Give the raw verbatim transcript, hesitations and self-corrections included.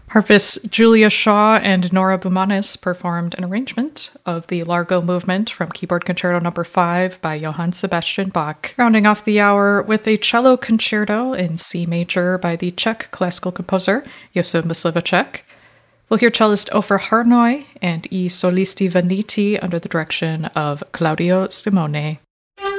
Harpists Julia Shaw and Nora Bumanis performed an arrangement of the Largo Movement from Keyboard Concerto Number five by Johann Sebastian Bach, rounding off the hour with a cello concerto in C major by the Czech classical composer Josef Myslivacek. We'll hear cellist Ofer Harnoy and I Solisti Veniti under the direction of Claudio Simone.